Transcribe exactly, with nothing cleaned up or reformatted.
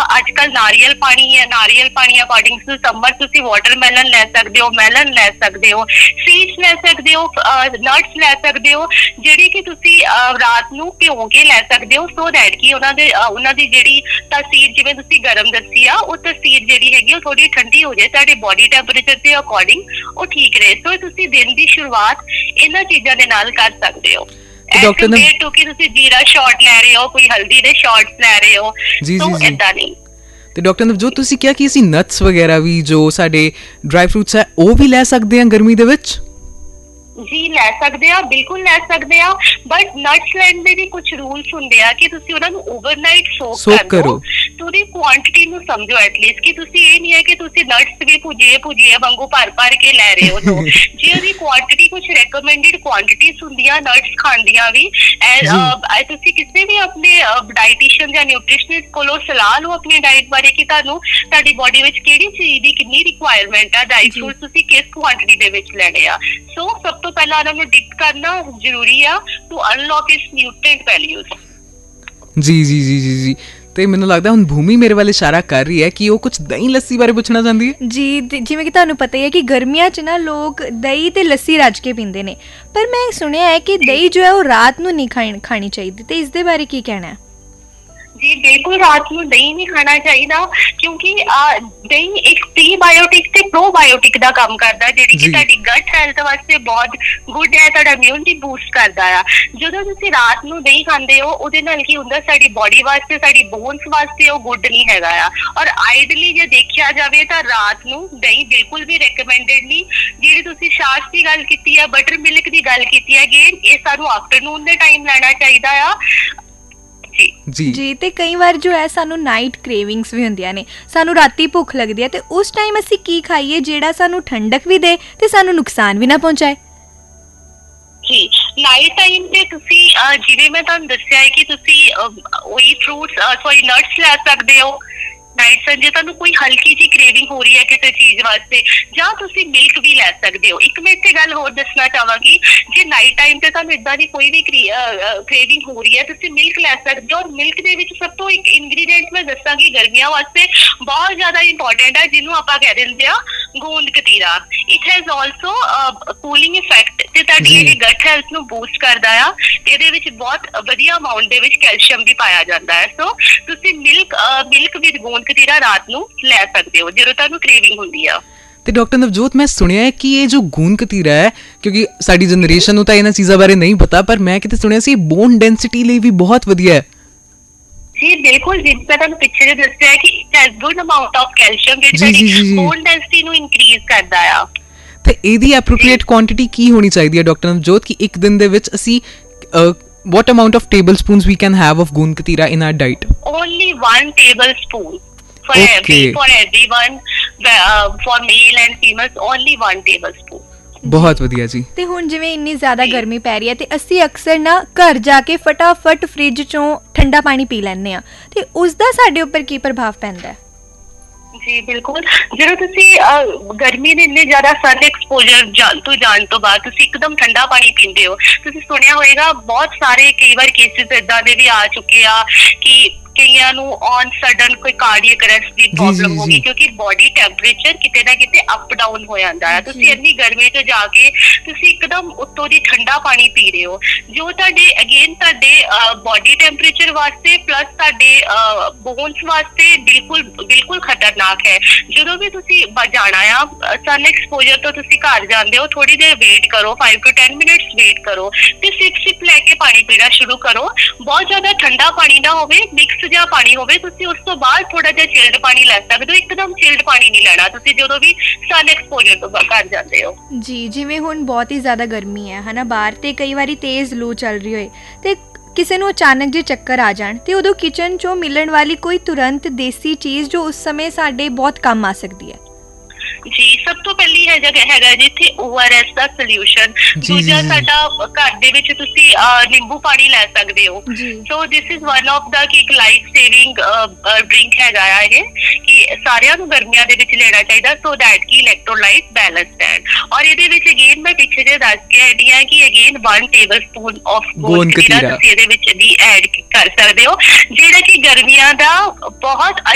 अजकल नारियल पानी है, नारियल पानी अकॉर्डिंग टू समर तुसी वाटरमेलन लै सकदे हो, मेलन लै सकदे हो, सीड्स लै सकदे हो, नट्स लै सकदे हो ਜਿਹੜੀ कि तुसी रात ਨੂੰ ਭਿਓ ਕੇ ਲੈ ਸਕਦੇ ਹੋ ਸੋ ਦੈਟ ਕਿ ਉਹਨਾਂ ਦੇ ਉਹਨਾਂ ਦੀ ਜਿਹੜੀ ਤਾਸੀਰ ਜਿਵੇਂ ਤੁਸੀਂ ਗਰਮ ਦੱਸੀ ਆ ਉਹ ਤਾਸੀਰ ਜਿਹੜੀ ਹੈਗੀ ਉਹ ਥੋੜੀ ਠੰਡੀ ਹੋ ਜਾਏ ਤੁਹਾਡੇ ਬੋਡੀ ਟੈਂਪਰੇਚਰ ਦੇ ਅਕੋਰਡਿੰਗ ਉਹ ਠੀਕ ਰਹੇ। ਸੋ ਤੁਸੀਂ ਦਿਨ ਦੀ ਸ਼ੁਰੂਆਤ ਇਹਨਾਂ ਚੀਜ਼ਾਂ ਦੇ ਨਾਲ ਕਰ ਸਕਦੇ ਹੋ। ਡਾਕਟਰ ਨੇ ਕਿ ਤੁਸੀਂ ਜੀਰਾ ਸ਼ਾਟ ਲੈ ਰਹੇ ਹੋ, ਕੋਈ ਹਲਦੀ ਦੇ ਸ਼ਾਟਸ ਲੈ ਰਹੇ ਹੋ, ਸੋ ਏਦਾਂ ਨਹੀਂ। ਤੇ ਡਾਕਟਰ ਨਵਜੋਤ ਤੁਸੀਂ ਕਿਹਾ ਕਿ ਅਸੀਂ ਨਟਸ ਵਗੈਰਾ ਵੀ ਜੋ ਸਾਡੇ ਡਰਾਈ ਫਰੂਟਸ ਹੈ ਉਹ ਵੀ ਲੈ ਸਕਦੇ ਹਾਂ ਗਰਮੀ ਦੇ ਵਿੱਚ? ਜੀ ਲੈ ਸਕਦੇ ਆ, ਬਿਲਕੁਲ ਲੈ ਸਕਦੇ ਆ, ਬਟ ਨਟਸ ਲੈਣ ਦੇ ਵੀ ਕੁਝ ਰੂਲਸ ਹੁੰਦੇ ਆ ਕਿ ਤੁਸੀਂ ਉਹਨਾਂ ਨੂੰ ਓਵਰਨਾਈਟ ਸੋਕ ਕਰੋ। ਤੁਸੀਂ ਕੁਆਂਟੀਟੀ ਨੂੰ ਸਮਝੋ ਐਟਲੀਸਟ ਕਿ ਤੁਸੀਂ ਇਹ ਨਹੀਂ ਹੈ ਕਿ ਤੁਸੀਂ ਨਟਸ ਵੀ ਭੁਜੀਏ ਭੁਜੀਏ ਵਾਂਗੂ ਭਰ ਭਰ ਕੇ ਲੈ ਰਹੇ ਹੋ। ਜੇ ਉਹਦੀ ਕੁਆਂਟੀਟੀ ਕੁਝ ਰეკਮੈਂਡਡ ਕੁਆਂਟੀਟੀਜ਼ ਹੁੰਦੀਆਂ ਨਟਸ ਖਾਣ ਦੀਆਂ ਵੀ, ਤੁਸੀਂ ਕਿਸੇ ਵੀ ਆਪਣੇ ਡਾਈਟੀਸ਼ੀਅਨ ਜਾਂ ਨਿਊਟ੍ਰੀਸ਼ਨਿਸਟ ਕੋਲੋਂ ਸਲਾਹ ਲਓ ਆਪਣੀ ਡਾਈਟ ਬਾਰੇ ਕਿ ਤੁਹਾਨੂੰ ਤੁਹਾਡੀ ਬੋਡੀ ਵਿੱਚ ਕਿਹੜੀ ਚੀਜ਼ ਦੀ ਕਿੰਨੀ ਰਿਕੁਆਇਰਮੈਂਟ ਆ, ਡਰਾਈ ਫਰੂਟ ਤੁਸੀਂ ਕਿਸ ਕੁਆਂਟੀਟੀ ਦੇ ਵਿੱਚ ਲੈਣੇ ਆ। ਸੋ ਸਭ ਤੋਂ ਪਹਿਲਾਂ ਉਹਨਾਂ ਨੂੰ ਡਿਪ ਕਰਨਾ ਜ਼ਰੂਰੀ ਆ to unlock it's nutrient values. ਜੀ ਜੀ ਜੀ ਜੀ ਜੀ ਤੇ ਮੈਨੂੰ ਲੱਗਦਾ ਹੁਣ ਭੂਮੀ ਮੇਰੇ ਵੱਲ ਇਸ਼ਾਰਾ ਕਰ ਰਹੀ ਹੈ ਕਿ ਉਹ ਕੁਝ ਦਹੀਂ ਲੱਸੀ ਬਾਰੇ ਪੁੱਛਣਾ ਚਾਹੁੰਦੀ ਹੈ। ਜੀ ਜਿਵੇਂ ਕਿ ਤੁਹਾਨੂੰ ਪਤਾ ਹੀ ਹੈ ਕਿ ਗਰਮੀਆਂ 'ਚ ਨਾ ਲੋਕ ਦਹੀਂ ਤੇ ਲੱਸੀ ਰੱਜ ਕੇ ਪੀਂਦੇ ਨੇ, ਪਰ ਮੈਂ ਸੁਣਿਆ ਹੈ ਕਿ ਦਹੀਂ ਜੋ ਹੈ ਉਹ ਰਾਤ ਨੂੰ ਨਹੀਂ ਖਾਣੀ ਖਾਣੀ ਚਾਹੀਦੀ, ਤੇ ਇਸ ਦੇ ਬਾਰੇ ਕੀ ਕਹਿਣਾ ਹੈ? ਜੀ ਬਿਲਕੁਲ ਰਾਤ ਨੂੰ ਦਹੀਂ ਨਹੀਂ ਖਾਣਾ ਚਾਹੀਦਾ ਕਿਉਂਕਿ ਦਹੀਂ ਇੱਕ ਪ੍ਰੀਬਾਇਓਟਿਕ ਤੇ ਪ੍ਰੋਬਾਇਓਟਿਕ ਦਾ ਕੰਮ ਕਰਦਾ ਜਿਹੜੀ ਕਿ ਤੁਹਾਡੀ ਗਟ ਹੈਲਥ ਵਾਸਤੇ ਬਹੁਤ ਗੁੱਡ ਹੈ, ਤੁਹਾਡਾ ਇਮਿਊਨਿਟੀ ਬੂਸਟ ਕਰਦਾ ਆ। ਜਦੋਂ ਤੁਸੀਂ ਰਾਤ ਨੂੰ ਦਹੀਂ ਖਾਂਦੇ ਹੋ ਉਹਦੇ ਨਾਲ ਕੀ ਹੁੰਦਾ ਸਾਡੀ ਬੋਡੀ ਵਾਸਤੇ ਸਾਡੀ ਬੋਨਸ ਵਾਸਤੇ ਉਹ ਗੁੱਡ ਨਹੀਂ ਹੈਗਾ ਆ। ਔਰ ਆਈਡਲੀ ਜੇ ਦੇਖਿਆ ਜਾਵੇ ਤਾਂ ਰਾਤ ਨੂੰ ਦਹੀਂ ਬਿਲਕੁਲ ਵੀ ਰეკਮੈਂਡਡ ਨਹੀਂ। ਜਿਹੜੀ ਤੁਸੀਂ ਛਾਛ ਦੀ ਗੱਲ ਕੀਤੀ ਹੈ, ਬਟਰ ਮਿਲਕ ਦੀ ਗੱਲ ਕੀਤੀ ਹੈ, ਅਗੇਨ ਇਹ ਸਾਨੂੰ ਆਫਟਰਨੂਨ ਦੇ ਟਾਈਮ ਲੈਣਾ ਚਾਹੀਦਾ ਆ। ਜੀ ਜੀ ਤੇ ਕਈ ਵਾਰ ਜੋ ਹੈ ਸਾਨੂੰ ਨਾਈਟ ਕ੍ਰੇਵਿੰਗਸ ਵੀ ਹੁੰਦੀਆਂ ਨੇ, ਸਾਨੂੰ ਰਾਤੀ ਭੁੱਖ ਲੱਗਦੀ ਹੈ, ਤੇ ਉਸ ਟਾਈਮ ਅਸੀਂ ਕੀ ਖਾਈਏ ਜਿਹੜਾ ਸਾਨੂੰ ਠੰਡਕ ਵੀ ਦੇ ਤੇ ਸਾਨੂੰ ਨੁਕਸਾਨ ਵੀ ਨਾ ਪਹੁੰਚਾਏ? ਜੀ ਨਾਈਟ ਟਾਈਮ ਤੇ ਤੁਸੀਂ ਜਿਵੇਂ ਮੈਂ ਤੁਹਾਨੂੰ ਦੱਸਿਆ ਹੈ ਕਿ ਤੁਸੀਂ ਉਹੀ ਫਰੂਟਸ ਸੌਰੀ ਨਟਸ ਲੈ ਸਕਦੇ ਹੋ ਨਾਈਟ ਸਰ। ਜੇ ਤੁਹਾਨੂੰ ਕੋਈ ਹਲਕੀ ਜਿਹੀ ਕ੍ਰੇਵਿੰਗ ਹੋ ਰਹੀ ਹੈ ਕਿਸੇ ਚੀਜ਼ ਵਾਸਤੇ ਜਾਂ ਤੁਸੀਂ ਮਿਲਕ ਵੀ ਲੈ ਸਕਦੇ ਹੋ। ਇੱਕ ਮੈਂ ਇੱਥੇ ਗੱਲ ਹੋਰ ਦੱਸਣਾ ਚਾਹਾਂਗੀ, ਜੇ ਨਾਈਟ ਟਾਈਮ ਤੇ ਤੁਹਾਨੂੰ ਇੱਦਾਂ ਦੀ ਕੋਈ ਵੀ ਕ੍ਰੇਵਿੰਗ ਹੋ ਰਹੀ ਹੈ ਤੁਸੀਂ ਮਿਲਕ ਲੈ ਸਕਦੇ ਹੋ। ਔਰ ਮਿਲਕ ਦੇ ਵਿੱਚ ਸਭ ਤੋਂ ਇੱਕ ਇੰਗਰੀਡੀਐਂਟ ਮੈਂ ਦੱਸਾਂਗੀ ਗਰਮੀਆਂ ਵਾਸਤੇ ਬਹੁਤ ਜ਼ਿਆਦਾ ਇੰਪੋਰਟੈਂਟ ਹੈ ਜਿਹਨੂੰ ਆਪਾਂ ਕਹਿ ਦਿੰਦੇ ਆ ਗੋਂਦ ਕਤੀਰਾ। It has also cooling effect ਤੇ ਤੁਹਾਡੀ ਜਿਹੜੀ ਗਟ ਹੈਲਥ ਨੂੰ ਬੂਸਟ ਕਰਦਾ ਆ ਤੇ ਇਹਦੇ ਵਿੱਚ ਬਹੁਤ ਵਧੀਆ ਅਮਾਊਂਟ ਦੇ ਵਿੱਚ ਕੈਲਸ਼ੀਅਮ ਵੀ ਪਾਇਆ ਜਾਂਦਾ ਹੈ। ਸੋ ਤੁਸੀਂ ਮਿਲਕ ਮਿਲਕ ਵਿਦ ਗੋਂਦ ਕਤੀਰਾ ਰਾਤ ਨੂੰ ਲੈ ਸਕਦੇ ਹੋ ਜਦੋਂ ਤੁਹਾਨੂੰ ਕ੍ਰੇਵਿੰਗ ਹੁੰਦੀ ਆ। ਤੇ ਡਾਕਟਰ ਨਵਜੋਤ ਮੈਂ ਸੁਣਿਆ ਹੈ ਕਿ ਇਹ ਜੋ ਗੂੰਦ ਕਤੀਰਾ ਹੈ, ਕਿਉਂਕਿ ਸਾਡੀ ਜਨਰੇਸ਼ਨ ਨੂੰ ਤਾਂ ਇਹਨਾਂ ਚੀਜ਼ਾਂ ਬਾਰੇ ਨਹੀਂ ਪਤਾ, ਪਰ ਮੈਂ ਕਿਤੇ ਸੁਣਿਆ ਸੀ ਬੋਨ ਡੈਂਸਿਟੀ ਲਈ ਵੀ ਬਹੁਤ ਵਧੀਆ ਹੈ। ਜੀ ਬਿਲਕੁਲ, ਜਿਵੇਂ ਮੈਂ ਤੁਹਾਨੂੰ ਪਿੱਛੇ ਜੇ ਦੱਸਿਆ ਕਿ it has good amount of calcium ਜਿਹੜੀ ਬੋਨ ਡੈਂਸਿਟੀ ਨੂੰ ਇਨਕਰੀਜ਼ ਕਰਦਾ ਆ। ਤੇ ਇਹਦੀ ਐਪਰੋਪ੍ਰੀਏਟ ਕੁਆਂਟੀਟੀ ਕੀ ਹੋਣੀ ਚਾਹੀਦੀ ਹੈ ਡਾਕਟਰ ਨਵਜੋਤ ਕਿ ਇੱਕ ਦਿਨ ਦੇ ਵਿੱਚ ਅਸੀਂ what amount of tablespoons we can have of goond katira in our diet? Only one tablespoon for okay. every for everyone, uh, for male and females only one tablespoon. ਬਹੁਤ ਵਧੀਆ ਜੀ। ਤੇ ਹੁਣ ਜਿਵੇਂ ਇੰਨੀ ਜ਼ਿਆਦਾ ਗਰਮੀ ਪੈ ਰਹੀ ਹੈ ਤੇ ਅਸੀਂ ਅਕਸਰ ਨਾ ਘਰ ਜਾ ਕੇ ਫਟਾਫਟ ਫ੍ਰਿਜ ਚੋਂ ਠੰਡਾ ਪਾਣੀ ਪੀ ਲੈਂਦੇ ਆ, ਤੇ ਉਸ ਦਾ ਸਾਡੇ ਉੱਪਰ ਕੀ ਪ੍ਰਭਾਵ ਪੈਂਦਾ ਹੈ? ਜੀ ਬਿਲਕੁਲ, ਜਦੋਂ ਤੁਸੀਂ ਗਰਮੀ ਦੇ ਇੰਨੇ ਜ਼ਿਆਦਾ ਸਨ ਐਕਸਪੋਜ਼ਰ ਜਾਣ ਤੋਂ ਜਾਣ ਤੋਂ ਬਾਅਦ ਤੁਸੀਂ ਇੱਕਦਮ ਠੰਡਾ ਪਾਣੀ ਪੀਂਦੇ ਹੋ, ਤੁਸੀਂ ਸੁਣਿਆ ਹੋਏਗਾ ਬਹੁਤ ਸਾਰੇ ਕਈ ਵਾਰ ਕੇਸਿਸ ਏਦਾਂ ਦੇ ਵੀ ਆ ਚੁੱਕੇ ਆ ਕਿ ਕਈਆਂ ਨੂੰ ਔਨ ਸਡਨ ਕੋਈ ਕਾਰਡੀਅਕ ਅਰੈਸਟ ਦੀ ਪ੍ਰੋਬਲਮ ਹੋ ਗਈ ਕਿਉਂਕਿ ਬੋਡੀ ਟੈਂਪਰੇਚਰ ਕਿਤੇ ਨਾ ਕਿਤੇ ਅਪ ਡਾਊਨ ਹੋ ਜਾਂਦਾ ਹੈ। ਤੁਸੀਂ ਇੰਨੀ ਗਰਮੀ 'ਚ ਜਾ ਕੇ ਤੁਸੀਂ ਇੱਕਦਮ ਉੱਤੋਂ ਦੀ ਠੰਡਾ ਪਾਣੀ ਪੀ ਰਹੇ ਹੋ ਜੋ ਤੁਹਾਡੇ ਅਗੇਨ ਤੁਹਾਡੇ ਬੋਡੀ ਟੈਂਪਰੇਚਰ ਵਾਸਤੇ ਪਲੱਸ ਤੁਹਾਡੇ ਬੋਨਸ ਵਾਸਤੇ ਬਿਲਕੁਲ ਬਿਲਕੁਲ ਖਤਰਨਾਕ ਹੈ। ਜਦੋਂ ਵੀ ਤੁਸੀਂ ਜਾਣਾ ਆ ਸਨ ਐਕਸਪੋਜ਼ਰ ਤੋਂ ਤੁਸੀਂ ਘਰ ਜਾਂਦੇ ਹੋ, ਥੋੜੀ ਦੇਰ ਵੇਟ ਕਰੋ, five to ten minutes wait ਕਰੋ ਤੇ ਸਿਪ ਸਿਪ ਲੈ ਕੇ ਪਾਣੀ ਪੀਣਾ ਸ਼ੁਰੂ ਕਰੋ। ਬਹੁਤ ਜ਼ਿਆਦਾ ਠੰਡਾ ਪਾਣੀ ਨਾ ਹੋਵੇ, ਮਿਕਸ ਜਾਂ ਪਾਣੀ ਹੋਵੇ। ਤੁਸੀਂ ਉਸ ਤੋਂ ਬਾਅਦ ਥੋੜਾ ਜਿਹਾ ਚਿਲਡ ਪਾਣੀ ਲੈ ਸਕਦੇ ਹੋ, ਇੱਕਦਮ ਚਿਲਡ ਪਾਣੀ ਨਹੀਂ ਲੈਣਾ ਤੁਸੀਂ ਜਦੋਂ ਵੀ ਸਨ ਐਕਸਪੋਜ਼ਰ ਤੋਂ ਘਰ ਜਾਂਦੇ ਹੋ। ਜੀ ਜਿਵੇਂ ਹੁਣ ਬਹੁਤ ਹੀ ਜ਼ਿਆਦਾ ਗਰਮੀ ਹੈ ਹਨਾ ਬਾਹਰ, ਤੇ ਕਈ ਵਾਰੀ ਤੇਜ਼ ਲੂ ਚੱਲ ਰਹੀ ਹੋਏ ਤੇ ਕਿਸੇ ਨੂੰ ਅਚਾਨਕ ਜੇ ਚੱਕਰ ਆ ਜਾਣ ਤੇ ਉਦੋਂ ਕਿਚਨ ਚੋਂ ਮਿਲਣ ਵਾਲੀ ਕੋਈ ਤੁਰੰਤ ਦੇਸੀ ਚੀਜ਼ ਜੋ ਉਸ ਸਮੇਂ ਸਾਡੇ ਬਹੁਤ ਕੰਮ ਆ ਸਕਦੀ ਹੈ? ਜੀ ਸਭ ਤੋਂ ਪਹਿਲੀ ਹੈ ਜਗ੍ਹਾ ਹੈਗਾ ਜਿੱਥੇ ਓ ਆਰ ਐਸ ਦਾ ਸੋਲਿਊਸ਼ਨ। ਦੂਜਾ ਸਾਡਾ ਘਰ ਦੇ ਵਿੱਚ ਤੁਸੀਂ ਨਿੰਬੂ ਪਾਣੀ ਲੈ ਸਕਦੇ ਹੋ। ਸੋ ਦਿਸ ਇਜ਼ ਵਨ ਆਫ ਦਾ ਕਿ ਇੱਕ ਲਾਈਫ ਸੇਵਿੰਗ ਡਰਿੰਕ ਹੈਗਾ ਆ ਇਹ ਕਿ ਸਾਰਿਆਂ ਨੂੰ ਗਰਮੀਆਂ ਦੇ ਵਿੱਚ ਲੈਣਾ ਚਾਹੀਦਾ ਸੋ ਦੈਟ ਕਿ ਇਲੈਕਟ੍ਰੋਲਾਈਟ ਬੈਲੈਂਸਡ ਹੈ। ਔਰ ਇਹਦੇ ਵਿੱਚ ਅਗੇਨ ਮੈਂ ਪਿੱਛੇ ਜੇ ਦੱਸ ਕੇ ਆਈ ਹਾਂ ਕਿ again one table spoon of ਗੋਂਦ ਕਤੀਰਾ ਤੁਸੀਂ ਇਹਦੇ ਵਿੱਚ ਵੀ ਐਡ ਕਰ ਸਕਦੇ ਹੋ ਜਿਹੜਾ ਕਿ ਗਰਮੀਆਂ ਦਾ ਬਹੁਤ